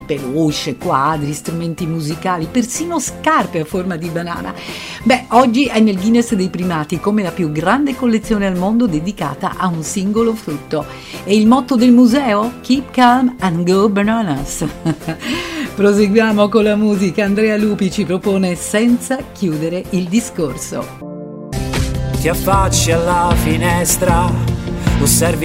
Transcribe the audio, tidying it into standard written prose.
peluche, quadri, strumenti musicali, persino scarpe a forma di banana. Beh, oggi è nel Guinness dei primati come la più grande collezione al mondo dedicata a un singolo frutto. E il motto del museo? Keep calm and go bananas. Proseguiamo con la musica. Andrea Lupi ci propone Senza chiudere il discorso. Ti affacci alla finestra, osservi